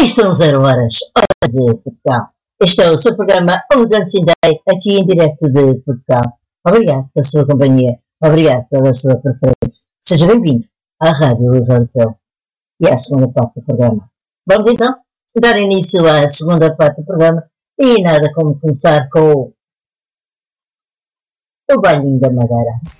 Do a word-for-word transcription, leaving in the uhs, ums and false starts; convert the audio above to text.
E são zero horas, hora de Portugal. Este é o seu programa O Dancing Day, aqui em direto de Portugal. Obrigado pela sua companhia, obrigado pela sua preferência. Seja bem-vindo à Rádio Luz Europeu e à segunda parte do programa. Vamos então dar início à segunda parte do programa e nada como começar com o Bailinho da Madeira.